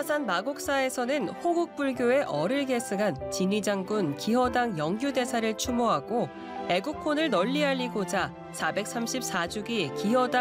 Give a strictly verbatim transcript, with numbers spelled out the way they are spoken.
화산 마곡사에서는 호국불교의 어를 계승한 진위장군 기허당 영규대사를 추모하고 애국혼을 널리 알리고자 사백삼십사 주기 기허당